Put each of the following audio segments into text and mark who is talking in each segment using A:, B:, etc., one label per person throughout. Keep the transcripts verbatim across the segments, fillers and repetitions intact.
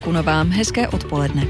A: Šapunová. Hezké odpoledne.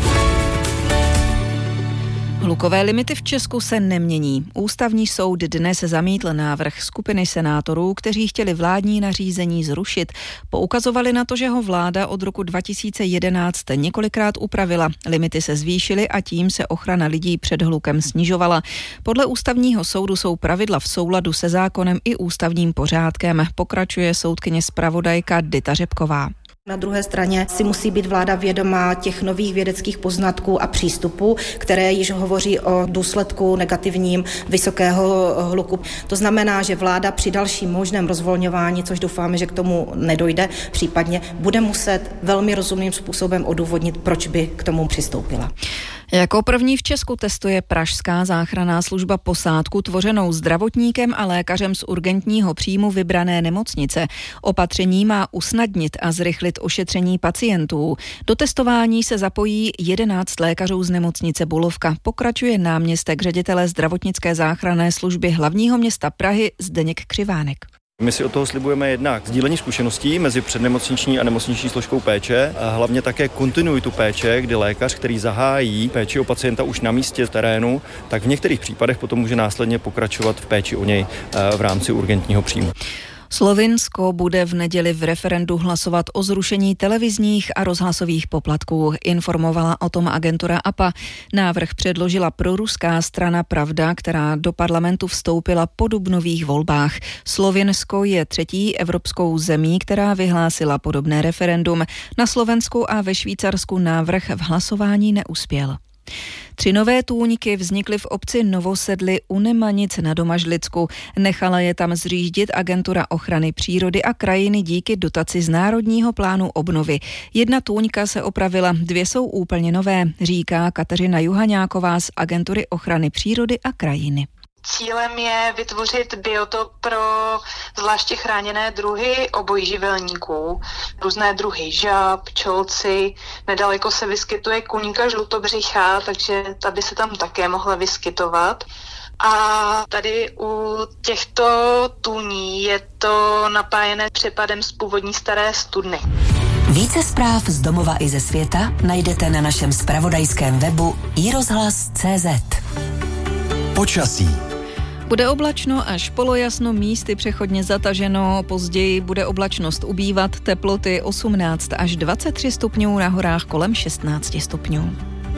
A: Hlukové limity v Česku se nemění. Ústavní soud dnes zamítl návrh skupiny senátorů, kteří chtěli vládní nařízení zrušit. Poukazovali na to, že ho vláda od roku dva tisíce jedenáct několikrát upravila. Limity se zvýšily a tím se ochrana lidí před hlukem snižovala. Podle ústavního soudu jsou pravidla v souladu se zákonem i ústavním pořádkem, pokračuje soudkyně zpravodajka Dita Řepková.
B: Na druhé straně si musí být vláda vědomá těch nových vědeckých poznatků a přístupů, které již hovoří o důsledku negativním vysokého hluku. To znamená, že vláda při dalším možném rozvolňování, což doufáme, že k tomu nedojde, případně bude muset velmi rozumným způsobem odůvodnit, proč by k tomu přistoupila.
A: Jako první v Česku testuje pražská záchranná služba posádku tvořenou zdravotníkem a lékařem z urgentního příjmu vybrané nemocnice. Opatření má usnadnit a zrychlit ošetření pacientů. Do testování se zapojí jedenáct lékařů z nemocnice Bulovka. Pokračuje náměstek ředitele zdravotnické záchranné služby hlavního města Prahy Zdeněk Křivánek.
C: My si od toho slibujeme jednak sdílení zkušeností mezi přednemocniční a nemocniční složkou péče a hlavně také kontinuitu péče, kdy lékař, který zahájí péči o pacienta už na místě v terénu, tak v některých případech potom může následně pokračovat v péči o něj v rámci urgentního příjmu.
A: Slovinsko bude v neděli v referendu hlasovat o zrušení televizních a rozhlasových poplatků. Informovala o tom agentura A P A. Návrh předložila proruská strana Pravda, která do parlamentu vstoupila po dubnových volbách. Slovinsko je třetí evropskou zemí, která vyhlásila podobné referendum. Na Slovensku a ve Švýcarsku návrh v hlasování neuspěl. Tři nové tůňky vznikly v obci Novosedly u Nemanic na Domažlicku. Nechala je tam zřídit agentura ochrany přírody a krajiny díky dotaci z Národního plánu obnovy. Jedna tůňka se opravila, dvě jsou úplně nové, říká Kateřina Juhaňáková z agentury ochrany přírody a krajiny.
D: Cílem je vytvořit biotop pro zvláště chráněné druhy obojživelníků, různé druhy žab, čolci, nedaleko se vyskytuje kuňka žlutobřichá, takže ta by se tam také mohla vyskytovat. A tady u těchto tůní je to napájené přepadem z původní staré studny.
E: Více zpráv z domova i ze světa najdete na našem zpravodajském webu i rozhlas tečka cé zet.
F: Počasí.
A: Bude oblačno až polojasno, místy přechodně zataženo, později bude oblačnost ubývat, teploty osmnáct až dvacet tři stupňů, na horách kolem šestnáct stupňů.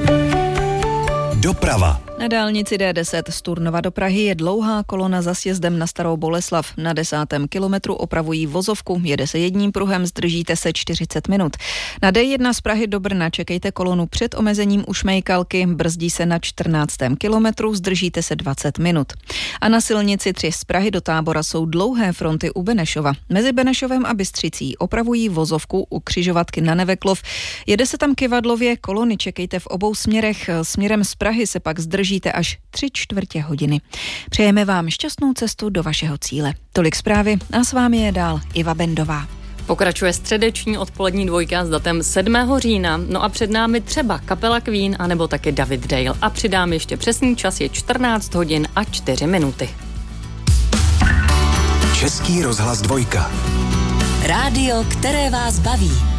F: Doprava.
A: Na dálnici D deset z Turnova do Prahy je dlouhá kolona za sjezdem na Starou Boleslav. Na desátém kilometru opravují vozovku, jede se jedním pruhem, zdržíte se čtyřicet minut. Na D jedna z Prahy do Brna čekejte kolonu před omezením u Šmejkalky, brzdí se na čtrnáctém kilometru, zdržíte se dvacet minut. A na silnici tři z Prahy do Tábora jsou dlouhé fronty u Benešova. Mezi Benešovem a Bystřicí opravují vozovku u křižovatky na Neveklov. Jede se tam kyvadlově, kolony čekejte v obou směrech, směrem z Prahy se pak zdrží Žijte až tři čtvrtě hodiny. Přejeme vám šťastnou cestu do vašeho cíle. Tolik zprávy a s vámi je dál Iva Bendová.
G: Pokračuje středeční odpolední dvojka s datem sedmého října, no a před námi třeba kapela Queen anebo taky David Dale. A přidám ještě přesný čas, je čtrnáct hodin a čtyři minuty.
F: Český rozhlas dvojka.
E: Rádio, které vás baví.